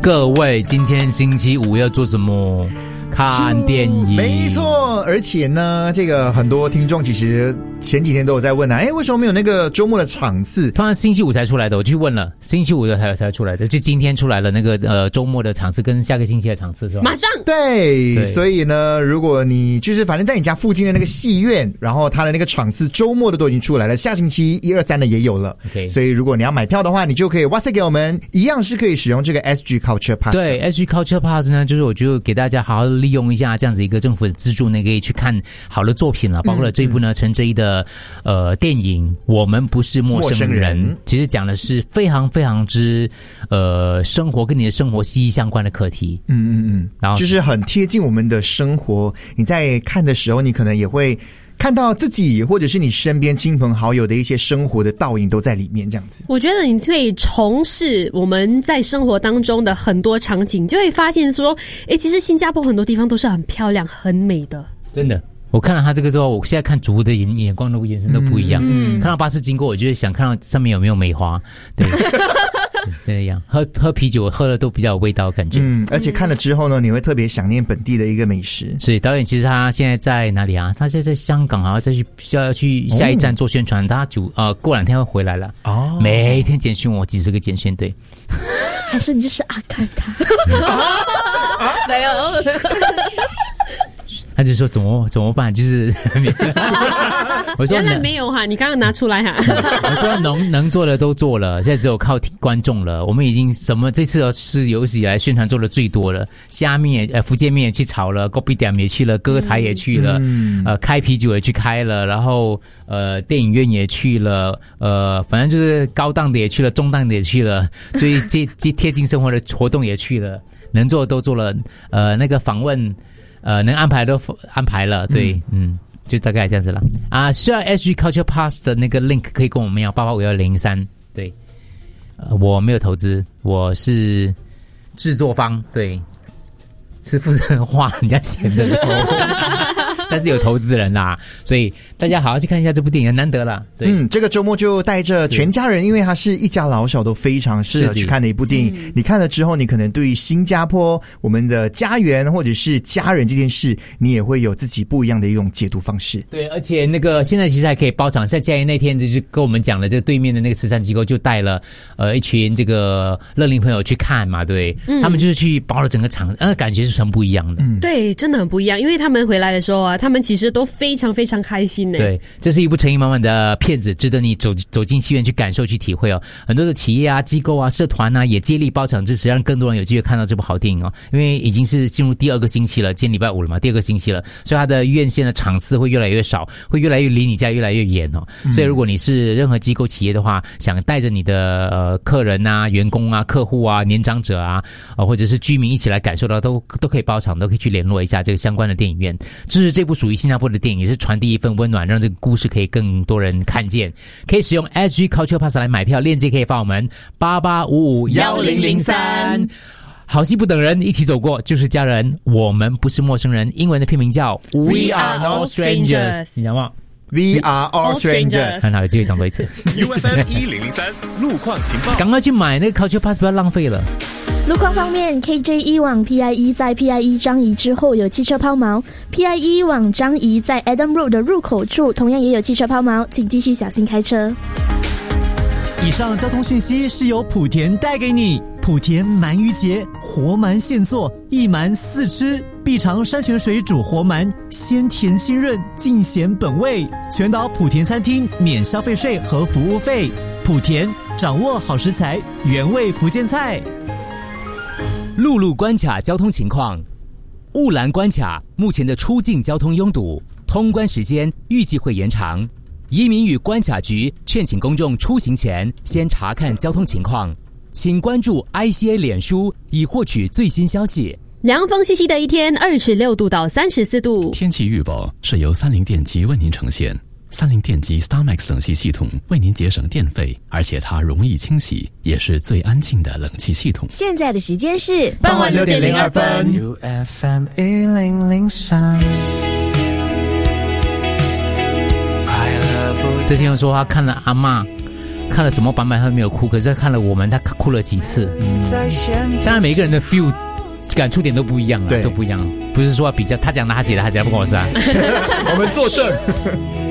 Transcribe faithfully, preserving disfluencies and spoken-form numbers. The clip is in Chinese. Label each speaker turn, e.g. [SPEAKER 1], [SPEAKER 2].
[SPEAKER 1] 各位，今天星期五要做什么？看电影。
[SPEAKER 2] 没错，而且呢，这个很多听众其实前几天都有在问啊，哎，为什么没有那个周末的场次？
[SPEAKER 1] 通常星期五才出来的，我去问了，星期五的才才出来的，就今天出来了那个呃周末的场次跟下个星期的场次是吧？
[SPEAKER 3] 马上
[SPEAKER 2] 对, 对，所以呢，如果你就是反正在你家附近的那个戏院，然后它的那个场次周末的都已经出来了，下星期一二三的也有了。
[SPEAKER 1] Okay.
[SPEAKER 2] 所以如果你要买票的话，你就可以 WhatsApp 给我们，一样是可以使用这个 S G Culture Pass。
[SPEAKER 1] 对 ，S G Culture Pass 呢，就是我觉得给大家好好利用一下这样子一个政府的资助呢，可以去看好的作品了，包括了这一部呢陈哲艺的呃电影《我们不是陌生人》，其实讲的是非常非常之呃生活跟你的生活息息相关的课题。
[SPEAKER 2] 嗯嗯嗯，然后就是很贴近我们的生活。你在看的时候，你可能也会看到自己或者是你身边亲朋好友的一些生活的倒影都在里面，这样子。
[SPEAKER 3] 我觉得你可以重视我们在生活当中的很多场景，就会发现说，诶，其实新加坡很多地方都是很漂亮很美的。
[SPEAKER 1] 真的，我看了他这个之后，我现在看主的眼眼光都眼神都不一样。嗯，看到巴士经过，我就想看到上面有没有梅花。对。这样喝喝啤酒喝了都比较有味道感觉。
[SPEAKER 2] 嗯，而且看了之后呢，你会特别想念本地的一个美食。
[SPEAKER 1] 所以导演其实他现在在哪里啊？他现在在香港，好像再去需要去下一站做宣传。哦、他九呃过两天会回来了。哦，每天简讯我几十个简讯，对。
[SPEAKER 4] 还是你就是阿开他？
[SPEAKER 3] 没有。
[SPEAKER 1] 他就说怎么怎么办？就是我说
[SPEAKER 3] 原来没有哈，你刚刚拿出来哈。
[SPEAKER 1] 我说能能做的都做了，现在只有靠观众了。我们已经什么这次是有史以来宣传做的最多了，虾面呃福建面也去炒了，高比点也去了，歌台也去了，嗯、呃开啤酒也去开了，然后呃电影院也去了，呃反正就是高档的也去了，中档的也去了，所以接接贴近生活的活动也去了，能做的都做了，呃那个访问。呃，能安排都安排了，对，嗯，嗯就大概这样子了啊。需要 S G Culture Pass 的那个 link 可以跟我们要八八五幺零三，对，呃，我没有投资，我是制作方，对，是负责人花人家钱的人，但是有投资人啦，所以大家好好去看一下这部电影，难得了。对，
[SPEAKER 2] 嗯，这个周末就带着全家人，因为它是一家老小都非常适合去看的一部电影。嗯、你看了之后，你可能对于新加坡我们的家园或者是家人这件事，你也会有自己不一样的一种解读方式。
[SPEAKER 1] 对，而且那个现在其实还可以包场，在假日那天就是跟我们讲了，这个对面的那个慈善机构就带了呃一群这个乐龄朋友去看嘛，对，嗯、他们就是去包了整个场，呃，感觉是很不一样的。
[SPEAKER 3] 嗯、对，真的很不一样，因为他们回来的时候啊，他们其实都非常非常开心呢。
[SPEAKER 1] 对，这是一部诚意满满的片子，值得你走走进戏院去感受、去体会哦。很多的企业啊、机构啊、社团啊，也接力包场支持，让更多人有机会看到这部好电影哦。因为已经是进入第二个星期了，今天礼拜五了嘛，第二个星期了，所以它的院线的场次会越来越少，会越来越离你家越来越远哦。嗯、所以如果你是任何机构企业的话，想带着你的呃客人啊、员工啊、客户啊、年长者啊，呃、或者是居民一起来感受到，都都可以包场，都可以去联络一下这个相关的电影院。这是这部属于新加坡的电影，也是传递一份温暖，让这个故事可以更多人看见。可以使用 S G Culture Pass 来买票，链接可以发我们八八五五一零零三。好戏不等人，一起走过就是家人，我们不是陌生人。英文的片名叫 We Are All Strangers， 你知道吗
[SPEAKER 2] ？We are all strangers。
[SPEAKER 1] 很好，有机会讲多一次。
[SPEAKER 5] U F M 一零零三路况情报，
[SPEAKER 1] 赶快去买那个 Culture Pass， 不要浪费了。
[SPEAKER 4] 路况方面 ，K J 一往 P I E 在 P I E 樟宜之后有汽车抛锚 ，P I E 往樟宜在 Adam Road 的入口处同样也有汽车抛锚，请继续小心开车。
[SPEAKER 6] 以上交通讯息是由莆田带给你。莆田鳗鱼节，活鳗现做，一鳗四吃，必尝山泉水煮活鳗，鲜甜清润，尽显本味。全岛莆田餐厅免消费税和服务费。莆田掌握好食材，原味福建菜。
[SPEAKER 7] 陆路关卡交通情况：雾兰关卡目前的出境交通拥堵，通关时间预计会延长。移民与关卡局劝请公众出行前先查看交通情况，请关注 I C A 脸书以获取最新消息。
[SPEAKER 3] 凉风习习的一天，二十六度到三十四度。
[SPEAKER 8] 天气预报是由三菱电机为您呈现。三菱电机 StarMax 冷气系统为您节省电费，而且它容易清洗，也是最安静的冷气系统。
[SPEAKER 9] 现在的时间是
[SPEAKER 3] 傍晚六点零二分。
[SPEAKER 10] U F M 一零零三。
[SPEAKER 1] 这天我说他看了阿嬷看了什么版本他都没有哭，可是他看了我们，他哭了几次。当然每一个人的 feel 感触点都不一样啊，都不一样，不是说比较他讲的他姐的他讲不跟我是啊。
[SPEAKER 2] 我们作证。